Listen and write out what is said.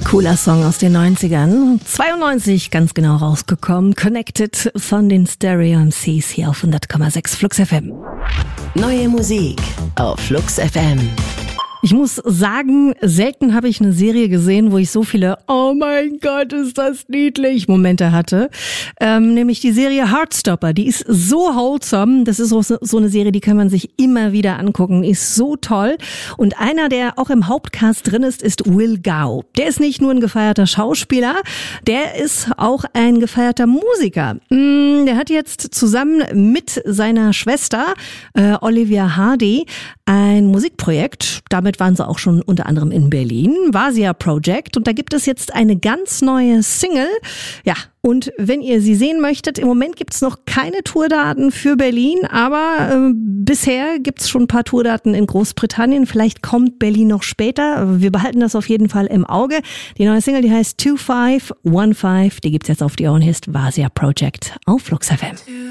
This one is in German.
Cooler Song aus den 90ern. 92 ganz genau rausgekommen. Connected von den Stereo MCs hier auf 100,6 Flux FM. Neue Musik auf Flux FM. Ich muss sagen, selten habe ich eine Serie gesehen, wo ich so viele "Oh mein Gott, ist das niedlich" Momente hatte. Nämlich die Serie Heartstopper. Die ist so wholesome. Das ist so eine Serie, die kann man sich immer wieder angucken. Ist so toll. Und einer, der auch im Hauptcast drin ist Will Gao. Der ist nicht nur ein gefeierter Schauspieler, der ist auch ein gefeierter Musiker. Der hat jetzt zusammen mit seiner Schwester Olivia Hardy ein Musikprojekt. Damit waren sie auch schon unter anderem in Berlin. Vasia Project. Und da gibt es jetzt eine ganz neue Single. Ja, und wenn ihr sie sehen möchtet, im Moment gibt's noch keine Tourdaten für Berlin, aber bisher gibt's schon ein paar Tourdaten in Großbritannien. Vielleicht kommt Berlin noch später. Wir behalten das auf jeden Fall im Auge. Die neue Single, die heißt 2515. Die gibt's jetzt auf die Ohren. Hier ist Vasia Project auf Flux FM.